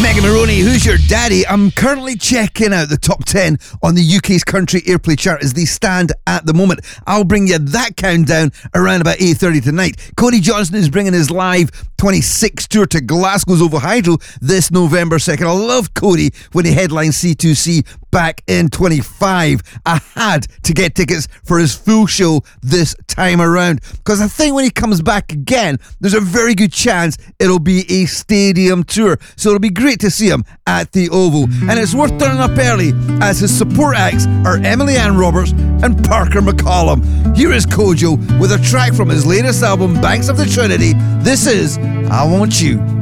Megan Maroney, Who's Your Daddy? I'm currently checking out the top 10 on the UK's country airplay chart as they stand at the moment. I'll bring you that countdown around about 8:30 tonight. Cody Johnson is bringing his live 26 tour to Glasgow's OVO Hydro this November 2nd. I love Cody when he headlined C2C back in 25. I had to get tickets for his full show this time around because I think when he comes back again, there's a very good chance it'll be a stadium tour. So it'll be great to see him at the OVO. And it's worth turning up early as his support acts are Emily Ann Roberts and Parker McCollum. Here is Kojo with a track from his latest album, Banks of the Trinity. This is I Want You.